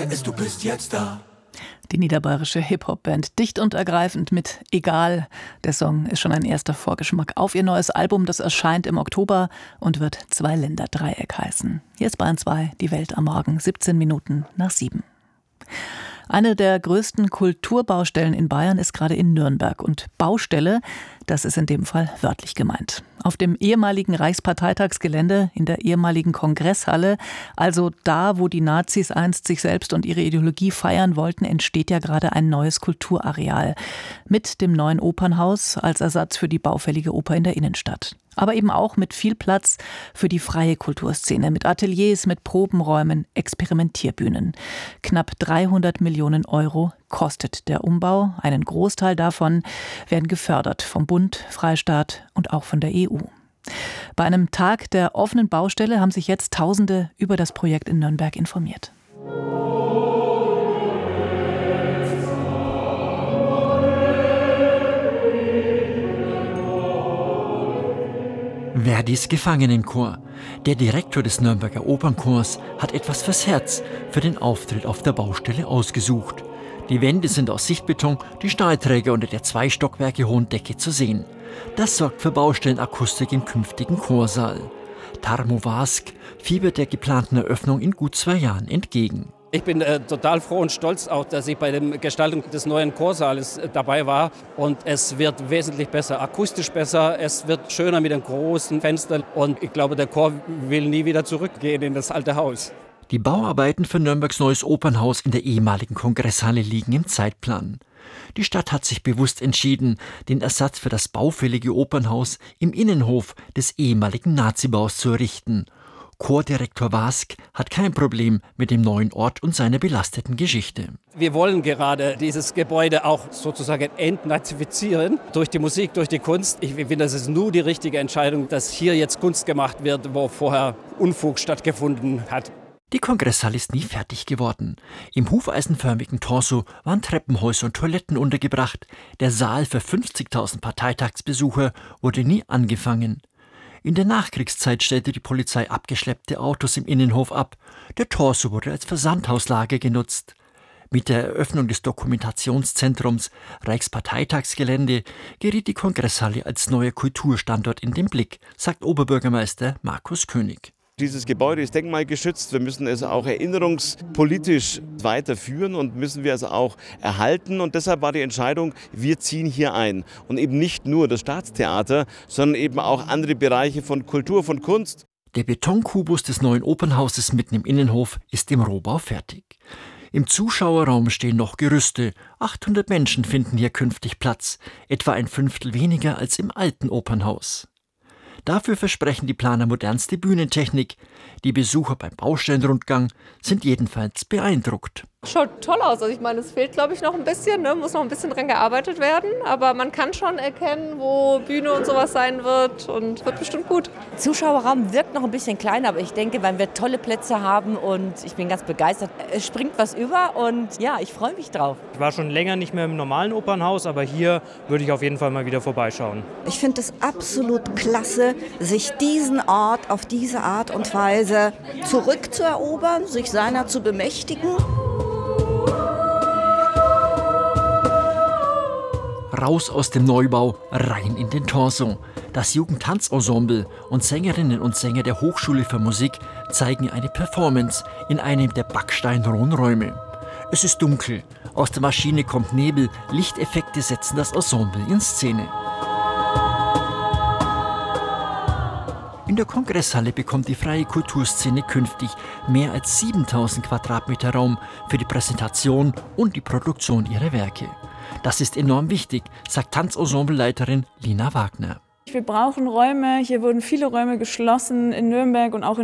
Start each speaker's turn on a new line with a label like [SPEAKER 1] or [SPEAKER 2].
[SPEAKER 1] Sache ist, du bist jetzt da.
[SPEAKER 2] Die niederbayerische Hip-Hop-Band Dicht und Ergreifend mit Egal. Der Song ist schon ein erster Vorgeschmack auf ihr neues Album, das erscheint im Oktober und wird Zwei-Länder-Dreieck heißen. Hier ist Bayern 2, die Welt am Morgen, 17 Minuten nach 7. Eine der größten Kulturbaustellen in Bayern ist gerade in Nürnberg. Und Baustelle, das ist in dem Fall wörtlich gemeint. Auf dem ehemaligen Reichsparteitagsgelände, in der ehemaligen Kongresshalle, also da, wo die Nazis einst sich selbst und ihre Ideologie feiern wollten, entsteht ja gerade ein neues Kulturareal. Mit dem neuen Opernhaus als Ersatz für die baufällige Oper in der Innenstadt. Aber eben auch mit viel Platz für die freie Kulturszene, mit Ateliers, mit Probenräumen, Experimentierbühnen. Knapp 300 Millionen Euro kostet der Umbau. Einen Großteil davon werden gefördert vom Bund, Freistaat und auch von der EU. Bei einem Tag der offenen Baustelle haben sich jetzt Tausende über das Projekt in Nürnberg informiert.
[SPEAKER 3] Verdis Gefangenenchor. Der Direktor des Nürnberger Opernchors hat etwas fürs Herz für den Auftritt auf der Baustelle ausgesucht. Die Wände sind aus Sichtbeton, die Stahlträger unter der 2 Stockwerke hohen Decke zu sehen. Das sorgt für Baustellenakustik im künftigen Chorsaal. Tarmo Vask fiebert der geplanten Eröffnung in gut 2 Jahren entgegen.
[SPEAKER 4] Ich bin total froh und stolz auch, dass ich bei der Gestaltung des neuen Chorsaales dabei war. Und es wird wesentlich besser, akustisch besser, es wird schöner mit den großen Fenstern. Und ich glaube, der Chor will nie wieder zurückgehen in das alte Haus.
[SPEAKER 3] Die Bauarbeiten für Nürnbergs neues Opernhaus in der ehemaligen Kongresshalle liegen im Zeitplan. Die Stadt hat sich bewusst entschieden, den Ersatz für das baufällige Opernhaus im Innenhof des ehemaligen Nazibaus zu errichten. Chordirektor Vask hat kein Problem mit dem neuen Ort und seiner belasteten Geschichte.
[SPEAKER 4] Wir wollen gerade dieses Gebäude auch sozusagen entnazifizieren durch die Musik, durch die Kunst. Ich finde, das ist nur die richtige Entscheidung, dass hier jetzt Kunst gemacht wird, wo vorher Unfug stattgefunden hat.
[SPEAKER 3] Die Kongresshalle ist nie fertig geworden. Im hufeisenförmigen Torso waren Treppenhäuser und Toiletten untergebracht. Der Saal für 50.000 Parteitagsbesucher wurde nie angefangen. In der Nachkriegszeit stellte die Polizei abgeschleppte Autos im Innenhof ab. Der Torso wurde als Versandhauslager genutzt. Mit der Eröffnung des Dokumentationszentrums Reichsparteitagsgelände geriet die Kongresshalle als neuer Kulturstandort in den Blick, sagt Oberbürgermeister Markus König.
[SPEAKER 5] Dieses Gebäude ist denkmalgeschützt. Wir müssen es auch erinnerungspolitisch weiterführen und müssen wir es auch erhalten. Und deshalb war die Entscheidung, wir ziehen hier ein. Und eben nicht nur das Staatstheater, sondern eben auch andere Bereiche von Kultur, von Kunst.
[SPEAKER 3] Der Betonkubus des neuen Opernhauses mitten im Innenhof ist im Rohbau fertig. Im Zuschauerraum stehen noch Gerüste. 800 Menschen finden hier künftig Platz, etwa ein Fünftel weniger als im alten Opernhaus. Dafür versprechen die Planer modernste Bühnentechnik. Die Besucher beim Baustellenrundgang sind jedenfalls beeindruckt.
[SPEAKER 6] Schaut toll aus. Also ich meine, es fehlt, glaube ich, noch ein bisschen, muss noch ein bisschen dran gearbeitet werden. Aber man kann schon erkennen, wo Bühne und sowas sein wird und wird bestimmt gut.
[SPEAKER 7] Der Zuschauerraum wirkt noch ein bisschen klein, aber ich denke, weil wir tolle Plätze haben und ich bin ganz begeistert. Es springt was über und ja, ich freue mich drauf.
[SPEAKER 8] Ich war schon länger nicht mehr im normalen Opernhaus, aber hier würde ich auf jeden Fall mal wieder vorbeischauen.
[SPEAKER 9] Ich finde es absolut klasse, sich diesen Ort auf diese Art und Weise zurückzuerobern, sich seiner zu bemächtigen.
[SPEAKER 3] Raus aus dem Neubau, rein in den Torso. Das Jugendtanzensemble und Sängerinnen und Sänger der Hochschule für Musik zeigen eine Performance in einem der backsteinrohen Räume. Es ist dunkel, aus der Maschine kommt Nebel, Lichteffekte setzen das Ensemble in Szene. In der Kongresshalle bekommt die freie Kulturszene künftig mehr als 7000 Quadratmeter Raum für die Präsentation und die Produktion ihrer Werke. Das ist enorm wichtig, sagt Tanzensembleleiterin Lina Wagner.
[SPEAKER 10] Wir brauchen Räume. Hier wurden viele Räume geschlossen in Nürnberg und auch in